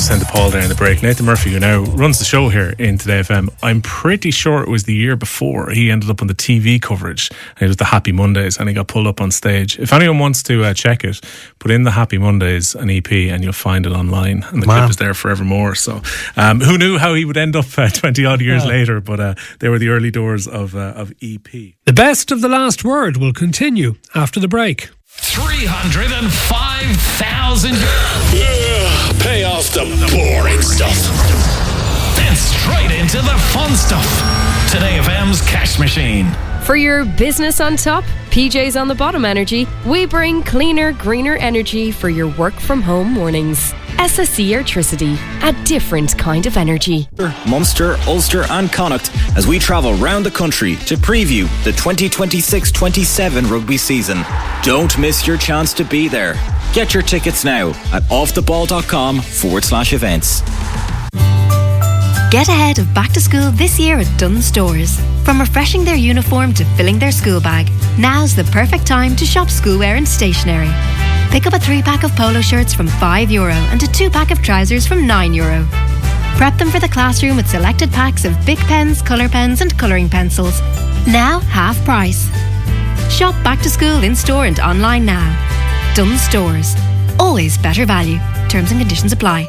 sent to Paul there in the break. Nathan Murphy, who now runs the show here in Today FM, I'm pretty sure it was the year before he ended up on the TV coverage, and it was the Happy Mondays, and he got pulled up on stage. If anyone wants to check it, put in the Happy Mondays an EP and you'll find it online, and the clip is there forevermore. So who knew how he would end up 20 odd years later, but they were the early doors of EP. The best of the last word will continue after the break. 305,000. Pay off the boring stuff. Then straight into the fun stuff. Today FM's Cash Machine. For your business on top, PJ's on the bottom energy, we bring cleaner, greener energy for your work from home mornings. SSE Airtricity, a different kind of energy. Munster, Ulster and Connacht as we travel round the country to preview the 2026-27 rugby season. Don't miss your chance to be there. Get your tickets now at offtheball.com/events. Get ahead of back to school this year at Dunnes Stores. From refreshing their uniform to filling their school bag, now's the perfect time to shop schoolwear and stationery. Pick up a 3-pack of polo shirts from €5 and a 2-pack of trousers from €9. Prep them for the classroom with selected packs of Bic pens, colour pens and colouring pencils. Now half price. Shop back to school in store and online now. Dunnes Stores. Always better value. Terms and conditions apply.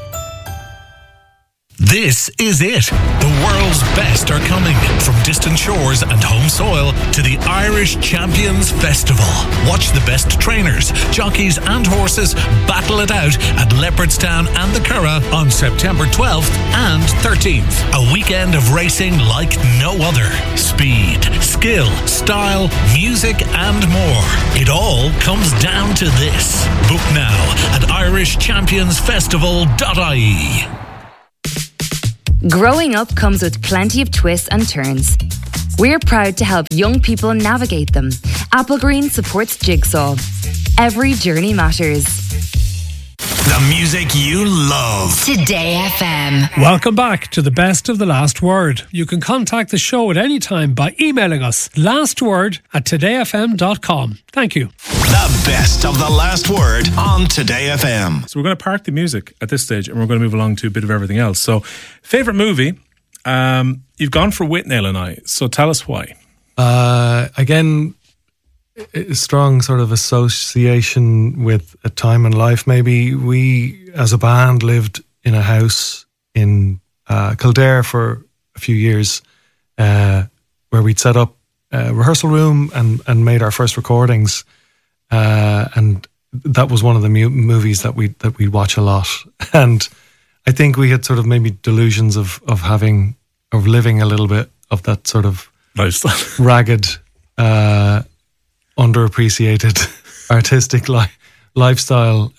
This is it. The world's best are coming. From distant shores and home soil to the Irish Champions Festival. Watch the best trainers, jockeys and horses battle it out at Leopardstown and the Curragh on September 12th and 13th. A weekend of racing like no other. Speed, skill, style, music and more. It all comes down to this. Book now at irishchampionsfestival.ie. Growing up comes with plenty of twists and turns. We're proud to help young people navigate them. Applegreen supports Jigsaw. Every journey matters. The music you love. Today FM. Welcome back to the best of the last word. You can contact the show at any time by emailing us lastword@todayfm.com. Thank you. The best of the last word on Today FM. So we're going to park the music at this stage and we're going to move along to a bit of everything else. So, favourite movie? You've gone for Whitnell and I, so tell us why. Again, a strong sort of association with a time in life. Maybe we, as a band, lived in a house in Kildare for a few years where we'd set up a rehearsal room and made our first recordings. And that was one of the movies that we watch a lot. And I think we had sort of maybe delusions of living a little bit of that sort of lifestyle, ragged, underappreciated artistic lifestyle.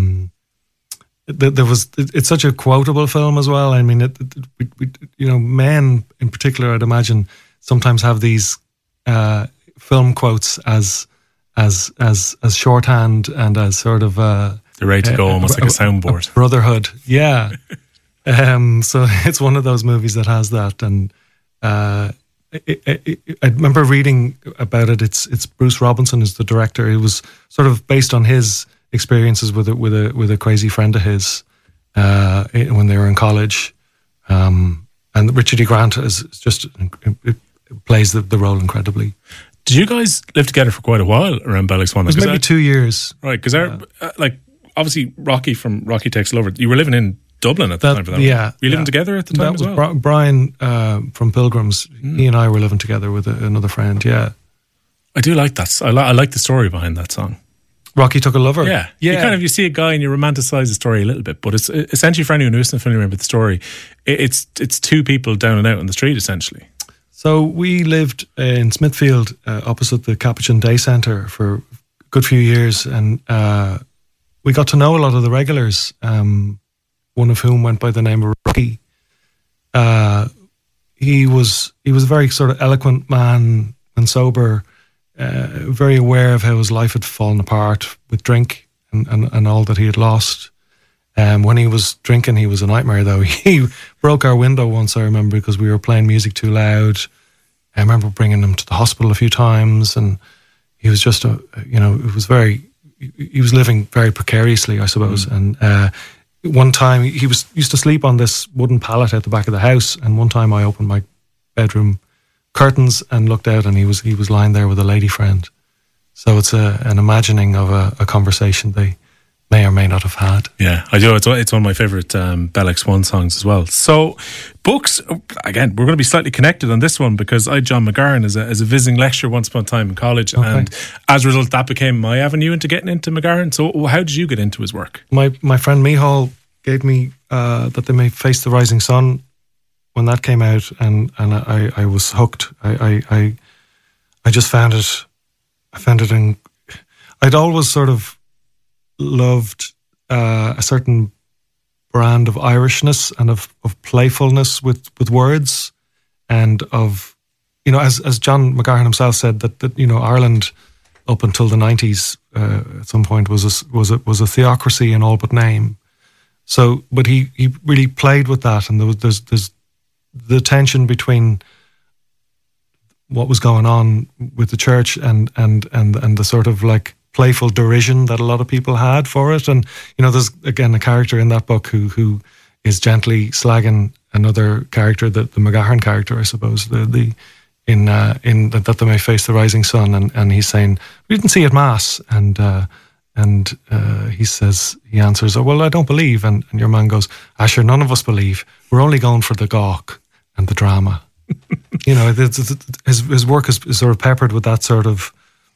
It's such a quotable film as well. I mean, men in particular, I'd imagine, sometimes have these film quotes as shorthand and as sort of they're ready to go, almost like a soundboard. A brotherhood, yeah. So it's one of those movies that has that, and I remember reading about it. It's Bruce Robinson is the director. It was sort of based on his experiences with a crazy friend of his when they were in college, and Richard E. Grant is just plays the role incredibly. Did you guys live together for quite a while around Ballyswannon? It was maybe 2 years. Right, because obviously Rocky from Rocky Takes Over, you were living in Dublin at the time for that. Yeah. Were you living together at the time as well? Brian from Pilgrims, he and I were living together with another friend, yeah. I do like that. I like the story behind that song. Rocky Took a Lover? Yeah. You see a guy and you romanticize the story a little bit, but it's essentially, for anyone who isn't familiar with the story, it's two people down and out on the street, essentially. So we lived in Smithfield, opposite the Capuchin Day Centre for a good few years, and we got to know a lot of the regulars, one of whom went by the name of Rocky. He was a very sort of eloquent man and sober, very aware of how his life had fallen apart with drink and all that he had lost. When he was drinking, he was a nightmare, though. He broke our window once, I remember, because we were playing music too loud. I remember bringing him to the hospital a few times, and he was just, he was living very precariously, I suppose. And one time he used to sleep on this wooden pallet at the back of the house, and one time I opened my bedroom curtains and looked out, and he was lying there with a lady friend. So it's an imagining of a conversation they may or may not have had. Yeah, I do. It's one of my favourite Bell X1 songs as well. So, books, again, we're going to be slightly connected on this one because I had John McGahern as a visiting lecturer once upon a time in college. Okay. And as a result, that became my avenue into getting into McGahern. So, how did you get into his work? My friend Mihal gave me That They May Face the Rising Sun when that came out, and I was hooked. I just found it. I'd always sort of loved a certain brand of Irishness and of playfulness with words, and of, you know, as John McGahern himself said, that you know, Ireland up until the 90s at some point was a theocracy in all but name. So, but he really played with that, and there's the tension between what was going on with the church and the sort of like playful derision that a lot of people had for it. And, you know, there's again a character in that book who is gently slagging another character, the McGahern character, I suppose, in That They May Face the Rising Sun, and he's saying, we didn't see it Mass, and he answers, oh, well, I don't believe, and your man goes, sure, none of us believe, we're only going for the gawk and the drama. You know, his work is sort of peppered with that sort of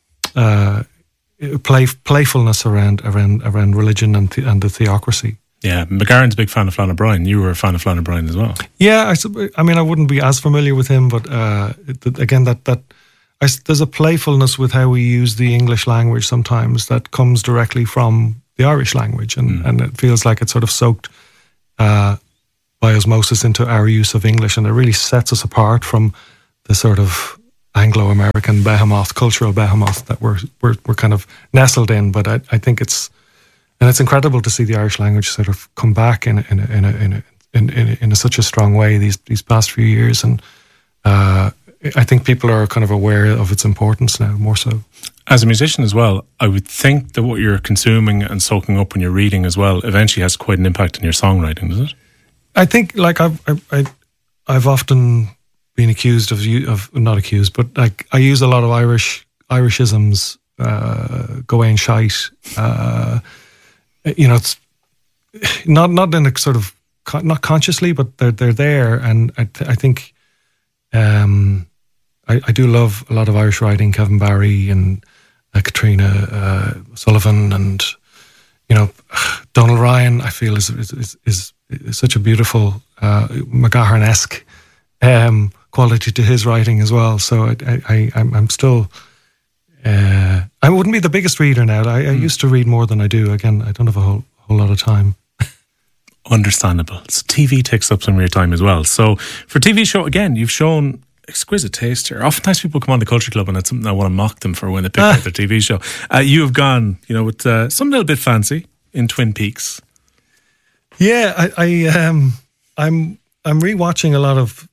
playfulness around religion and the theocracy. Yeah, McGahern's a big fan of Flann O'Brien. You were a fan of Flann O'Brien as well. Yeah, I mean, I wouldn't be as familiar with him, but again, there's a playfulness with how we use the English language sometimes that comes directly from the Irish language, and it feels like it's sort of soaked by osmosis into our use of English, and it really sets us apart from the sort of Anglo-American behemoth, cultural behemoth that we're kind of nestled in. But I think it's incredible to see the Irish language sort of come back in such a strong way these past few years, and I think people are kind of aware of its importance now, more so. As a musician as well, I would think that what you're consuming and soaking up when you're reading as well eventually has quite an impact on your songwriting, does it? I think, like, I've often been accused of not accused, but like I use a lot of Irishisms, Gawain shite. You know, it's not in a sort of not consciously, but they're there, and I think I do love a lot of Irish writing, Kevin Barry and Katrina Sullivan, and you know, Donald Ryan. I feel is such a beautiful McGahern-esque quality to his writing as well. So I'm still. I wouldn't be the biggest reader now. I used to read more than I do. Again, I don't have a whole lot of time. Understandable. So TV takes up some of your time as well. So for TV show, again, you've shown exquisite taste here. Oftentimes people come on the Culture Club and it's something I want to mock them for when they pick out their TV show. You have gone, you know, with something a little bit fancy in Twin Peaks. Yeah, I'm rewatching a lot of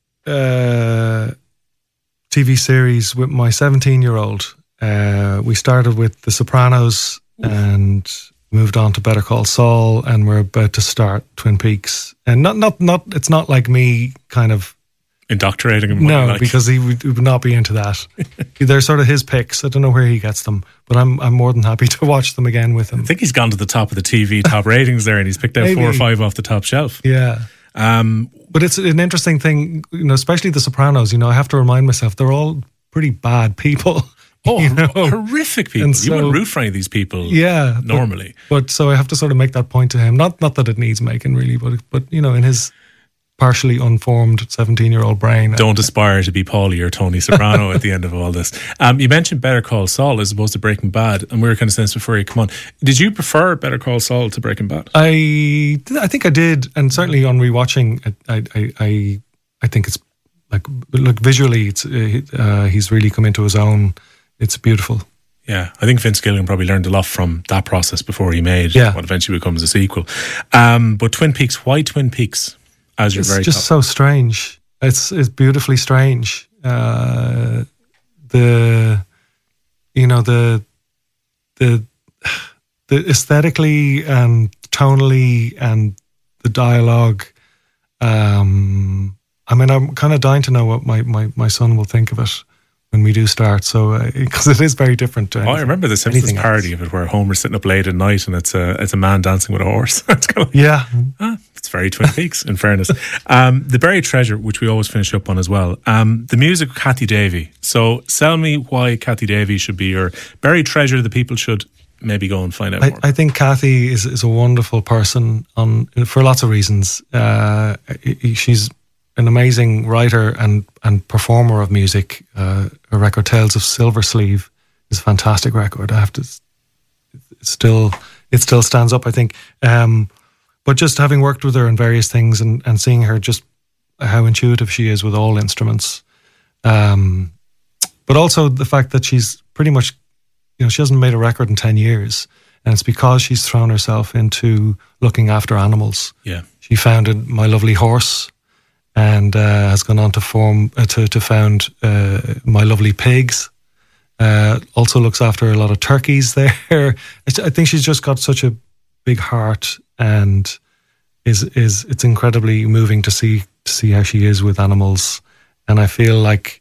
TV series with my 17-year-old. We started with The Sopranos and moved on to Better Call Saul, and we're about to start Twin Peaks. And not it's not like me kind of indoctrinating him. No, because he would not be into that. They're sort of his picks. I don't know where he gets them, but I'm more than happy to watch them again with him. I think he's gone to the top of the TV top ratings there, and he's picked out Maybe. 4 or 5 off the top shelf. Yeah. But it's an interesting thing, you know, especially The Sopranos. You know, I have to remind myself they're all pretty bad people. Oh, you know? Horrific people. So, you wouldn't root for any of these people normally. But so I have to sort of make that point to him. Not that it needs making, really, but you know, in his partially unformed 17-year-old brain. Don't aspire to be Paulie or Tony Soprano at the end of all this. You mentioned Better Call Saul as opposed to Breaking Bad, and we were kind of saying this before you come on. Did you prefer Better Call Saul to Breaking Bad? I think I did, and certainly on rewatching, I think it's like visually, it's he's really come into his own. It's beautiful. Yeah, I think Vince Gilligan probably learned a lot from that process before he made what eventually becomes a sequel. But Twin Peaks, why Twin Peaks as your very top? It's just so strange. It's beautifully strange. The aesthetically and tonally and the dialogue. I mean, I'm kind of dying to know what my son will think of it when we do start. So, because it is very different. I remember the Simpsons parody of it, where Homer's sitting up late at night and it's a man dancing with a horse. It's kind of like, it's very Twin Peaks, in fairness. The Buried Treasure, which we always finish up on as well. The music of Kathy Davey. So, tell me why Kathy Davey should be your buried treasure that people should maybe go and find out more. I think Kathy is a wonderful person for lots of reasons. She's an amazing writer and performer of music. Her record Tales of Silver Sleeve is a fantastic record. I have to. It still stands up, I think. But just having worked with her in various things and seeing her, just how intuitive she is with all instruments, but also the fact that she's pretty much, she hasn't made a record in 10 years, and it's because she's thrown herself into looking after animals. Yeah, she founded My Lovely Horse, and has gone on to found My Lovely Pigs. Also looks after a lot of turkeys there. I think she's just got such a big heart, and it's incredibly moving to see how she is with animals. And I feel like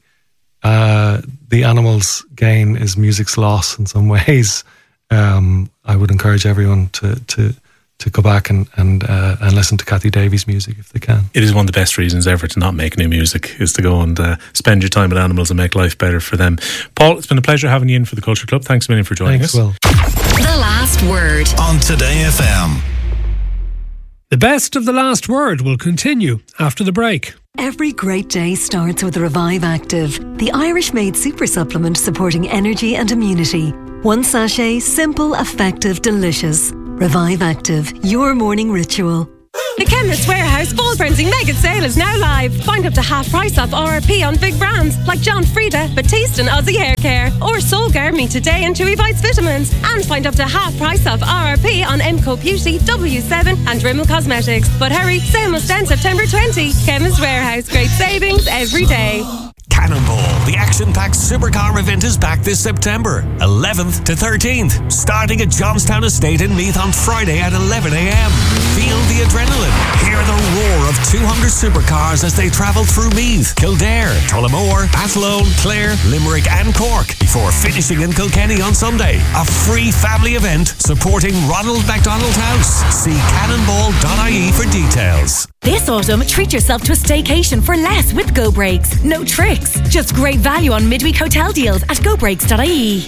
the animals' gain is music's loss in some ways. I would encourage everyone to go back and listen to Kathy Davies' music if they can. It is one of the best reasons ever to not make new music, is to go and spend your time with animals and make life better for them. Paul, it's been a pleasure having you in for the Culture Club. Thanks a million for joining us. Will. The Last Word on Today FM. The best of The Last Word will continue after the break. Every great day starts with Revive Active, the Irish-made super supplement supporting energy and immunity. One sachet, simple, effective, delicious. Revive Active, your morning ritual. The Chemist Warehouse Fall Frenzy Mega Sale is now live. Find up to half price off RRP on big brands like John Frieda, Batiste and Aussie Hair Care, or Solgar Me Today and Chewy Bites Vitamins. And find up to half price off RRP on MCO Beauty, W7 and Rimmel Cosmetics. But hurry, sale must end September 20. Chemist Warehouse, great savings every day. Cannonball, the action-packed supercar event, is back this September, 11th to 13th, starting at Johnstown Estate in Meath on Friday at 11 a.m. Feel the adrenaline. Hear the roar of 200 supercars as they travel through Meath, Kildare, Tullamore, Athlone, Clare, Limerick and Cork before finishing in Kilkenny on Sunday. A free family event supporting Ronald McDonald House. See cannonball.ie for details. This autumn, treat yourself to a staycation for less with Go Breaks. No tricks, just great value on midweek hotel deals at gobreaks.ie.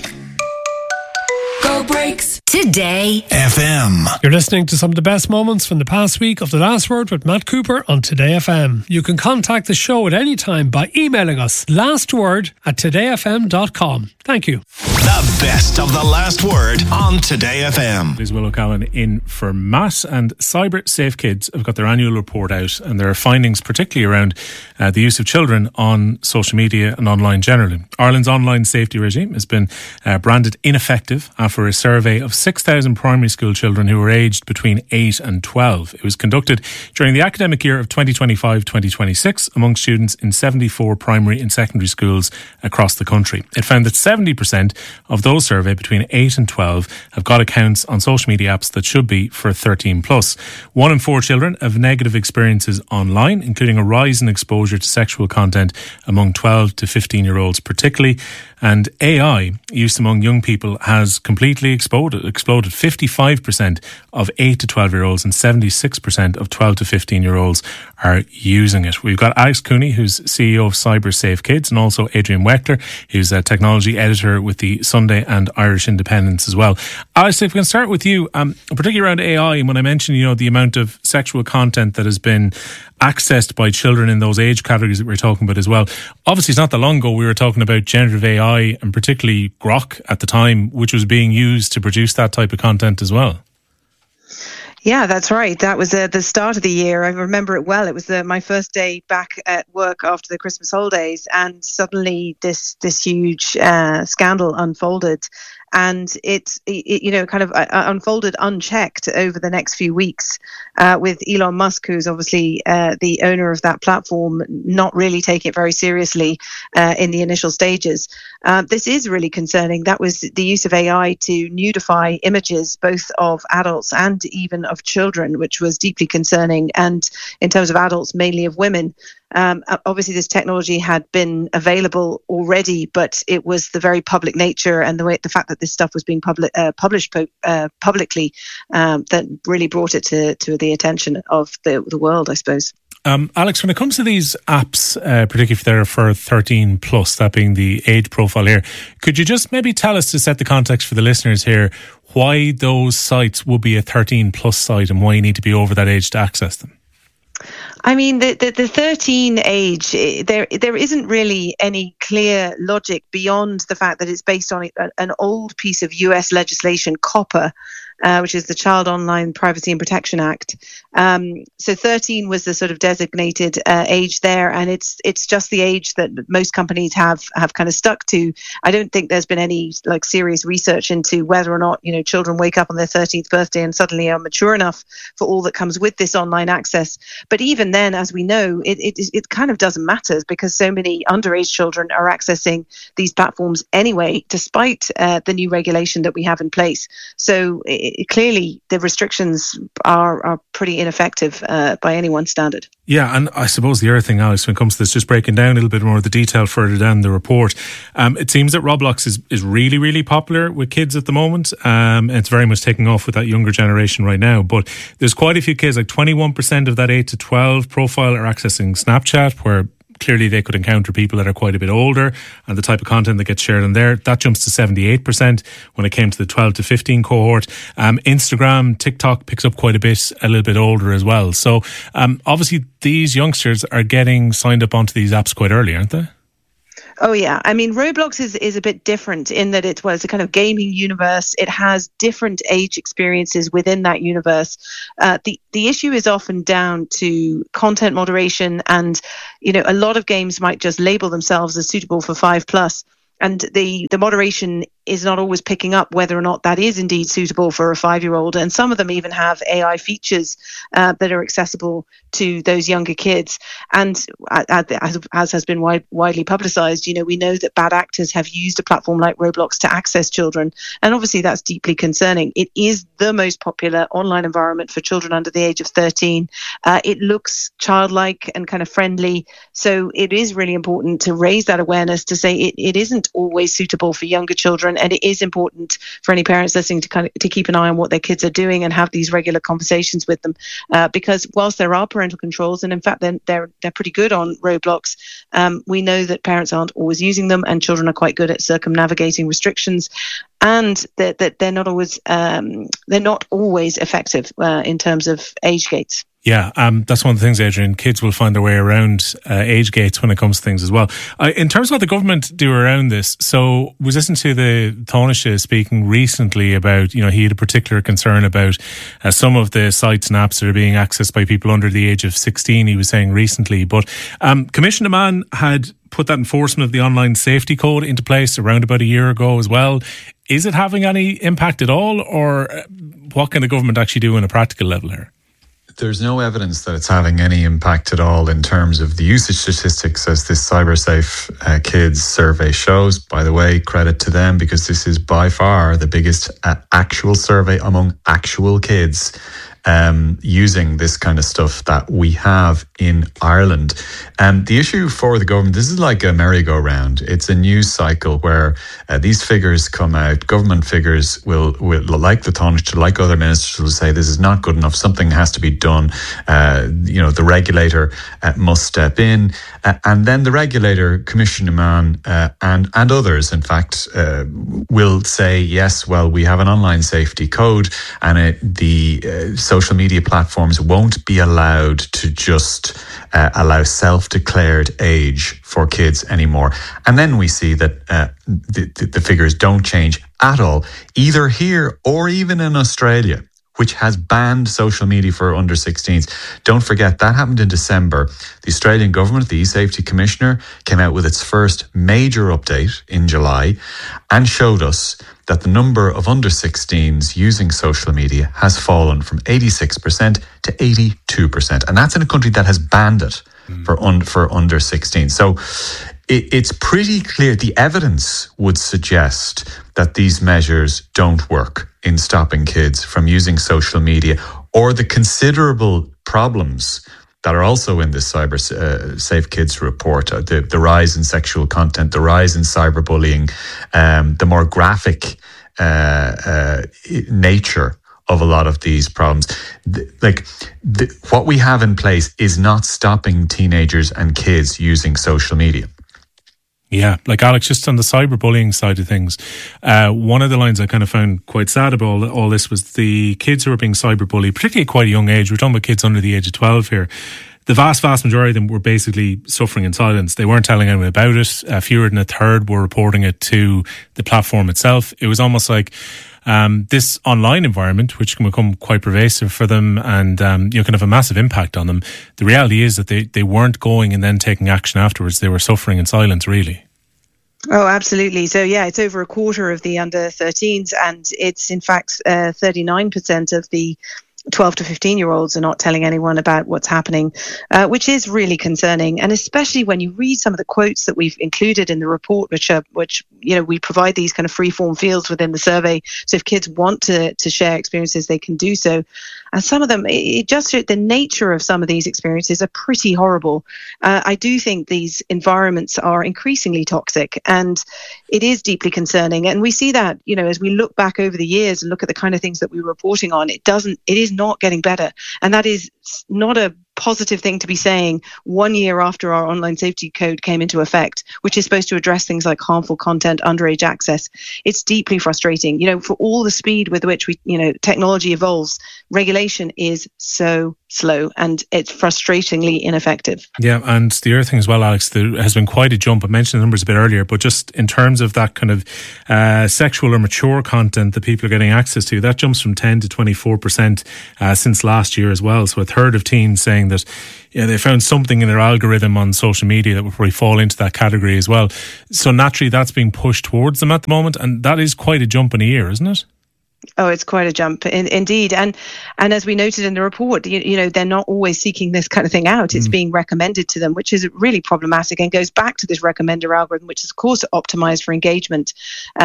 Go Breaks. Today FM. You're listening to some of the best moments from the past week of The Last Word with Matt Cooper on Today FM. You can contact the show at any time by emailing us lastword@todayfm.com. Thank you. The best of The Last Word on Today FM. Liz Will O'Callaghan in for Matt, and Cyber Safe Kids have got their annual report out, and there are findings particularly around the use of children on social media and online generally. Ireland's online safety regime has been branded ineffective after a survey of 6,000 primary school children who were aged between 8 and 12. It was conducted during the academic year of 2025-2026 among students in 74 primary and secondary schools across the country. It found that 70% of those surveyed between 8 and 12 have got accounts on social media apps that should be for 13 plus. 1 in 4 children have negative experiences online, including a rise in exposure to sexual content among 12 to 15-year-olds particularly. And AI use among young people has completely exploded. 55% of 8 to 12-year-olds and 76% of 12 to 15-year-olds are using it. We've got Alex Cooney, who's CEO of Cyber Safe Kids, and also Adrian Weckler, who's a technology editor with the Sunday and Irish Independence as well. Alex, if we can start with you, particularly around AI, and when I mentioned, the amount of sexual content that has been accessed by children in those age categories that we're talking about as well. Obviously, it's not that long ago we were talking about generative AI and particularly Grok at the time, which was being used to produce that type of content as well. Yeah, that's right. That was the start of the year. I remember it well. It was my first day back at work after the Christmas holidays, and suddenly this huge scandal unfolded. and it kind of unfolded unchecked over the next few weeks, with Elon Musk, who's obviously the owner of that platform, not really taking it very seriously in the initial stages. This is really concerning. That was the use of AI to nudify images, both of adults and even of children, which was deeply concerning. And in terms of adults, mainly of women. Obviously, this technology had been available already, but it was the very public nature and the fact that this stuff was being published publicly that really brought it to the attention of the world, I suppose. Alex, when it comes to these apps, particularly if they're for 13 plus, that being the age profile here, could you just maybe tell us, to set the context for the listeners here, why those sites would be a 13 plus site and why you need to be over that age to access them? I mean, the 13 age, there isn't really any clear logic beyond the fact that it's based on an old piece of US legislation, COPPA, which is the Child Online Privacy and Protection Act. So 13 was the sort of designated age there, and it's just the age that most companies have kind of stuck to. I don't think there's been any serious research into whether or not children wake up on their 13th birthday and suddenly are mature enough for all that comes with this online access. But even then, as we know, it kind of doesn't matter, because so many underage children are accessing these platforms anyway, despite the new regulation that we have in place. So clearly the restrictions are pretty ineffective by anyone's standard. Yeah, and I suppose the other thing, Alex, when it comes to this, just breaking down a little bit more of the detail further down the report, it seems that Roblox is really, really popular with kids at the moment. It's very much taking off with that younger generation right now. But there's quite a few kids, like 21% of that 8 to 12 profile are accessing Snapchat, where clearly they could encounter people that are quite a bit older, and the type of content that gets shared in there, that jumps to 78% when it came to the 12 to 15 cohort. Instagram, TikTok picks up quite a little bit older as well. So obviously these youngsters are getting signed up onto these apps quite early, aren't they? Oh, yeah. I mean, Roblox is a bit different in that it's a kind of gaming universe. It has different age experiences within that universe. The issue is often down to content moderation, and, a lot of games might just label themselves as suitable for 5+. And the moderation is not always picking up whether or not that is indeed suitable for a 5-year-old. And some of them even have AI features that are accessible to those younger kids. And as has been widely publicized, we know that bad actors have used a platform like Roblox to access children. And obviously that's deeply concerning. It is the most popular online environment for children under the age of 13. It looks childlike and kind of friendly. So it is really important to raise that awareness, to say it isn't always suitable for younger children. And it is important for any parents listening to keep an eye on what their kids are doing and have these regular conversations with them. Because whilst there are parental controls, and in fact they're pretty good on Roblox, we know that parents aren't always using them, and children are quite good at circumnavigating restrictions, and that they're not always effective in terms of age gates. Yeah, that's one of the things, Adrian. Kids will find their way around age gates when it comes to things as well. In terms of what the government do around this, so was listening to the Taoiseach speaking recently about, he had a particular concern about some of the sites and apps that are being accessed by people under the age of 16, he was saying recently. But Commissioner Mann had put that enforcement of the online safety code into place around about a year ago as well. Is it having any impact at all, or what can the government actually do on a practical level here? There's no evidence that it's having any impact at all in terms of the usage statistics, as this CyberSafe Kids survey shows. By the way, credit to them, because this is by far the biggest actual survey among actual kids using this kind of stuff that we have in Ireland. The issue for the government, this is like a merry-go-round. It's a news cycle where these figures come out. Government figures will like the Taoiseach, like other ministers, will say this is not good enough. Something has to be done. The regulator must step in. And then the regulator, Commissioner Mann, and others, in fact, will say, yes, well, we have an online safety code, and the social media platforms won't be allowed to just allow self-declared age for kids anymore. And then we see that the figures don't change at all, either here or even in Australia, which has banned social media for under 16s. Don't forget, that happened in December. The Australian government, the eSafety Commissioner, came out with its first major update in July and showed us that the number of under 16s using social media has fallen from 86% to 82%. And that's in a country that has banned it for under 16. So it's pretty clear. The evidence would suggest that these measures don't work in stopping kids from using social media, or the considerable problems that are also in this Cyber Safe Kids report, the rise in sexual content, the rise in cyberbullying, the more graphic nature of a lot of these problems. What we have in place is not stopping teenagers and kids using social media. Yeah, like Alex, just on the cyberbullying side of things, one of the lines I kind of found quite sad about all this was the kids who are being cyberbullied, particularly at quite a young age. We're talking about kids under the age of 12 here. The vast majority of them were basically suffering in silence. They weren't telling anyone about it. Fewer than a third were reporting it to the platform itself. It was almost like this online environment, which can become quite pervasive for them and can have a massive impact on them. The reality is that they weren't going and then taking action afterwards. They were suffering in silence, really. Oh, absolutely. So, yeah, it's over a quarter of the under 13s, and it's in fact 39% of the 12 to 15-year-olds are not telling anyone about what's happening, which is really concerning. And especially when you read some of the quotes that we've included in the report, which we provide these kind of free-form fields within the survey. So if kids want to share experiences, they can do so. And some of them, the nature of some of these experiences are pretty horrible. I do think these environments are increasingly toxic, and it is deeply concerning. And we see that, as we look back over the years and look at the kind of things that we were reporting on, it is not getting better. And that is not a positive thing to be saying 1 year after our online safety code came into effect, which is supposed to address things like harmful content, underage access. It's deeply frustrating, for all the speed with which technology evolves. Regulation is so slow and it's frustratingly ineffective. Yeah, and the other thing as well, Alex, there has been quite a jump. I mentioned the numbers a bit earlier, but just in terms of that kind of sexual or mature content that people are getting access to, that jumps from 10 to 24% since last year as well. So a third of teens saying that they found something in their algorithm on social media that would probably fall into that category as well. So naturally that's being pushed towards them at the moment, and that is quite a jump in a year, isn't it? Oh, it's quite a jump, indeed. And as we noted in the report, they're not always seeking this kind of thing out. It's being recommended to them, which is really problematic and goes back to this recommender algorithm, which is, of course, optimized for engagement.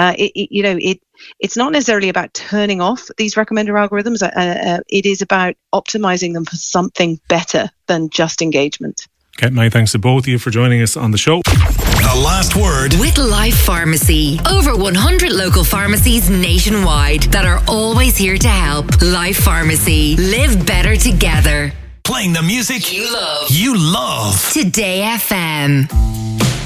It's not necessarily about turning off these recommender algorithms. It is about optimizing them for something better than just engagement. Okay, my thanks to both of you for joining us on the show. The last word with Life Pharmacy. Over 100 local pharmacies nationwide that are always here to help. Life Pharmacy. Live better together. Playing the music you love. Today FM.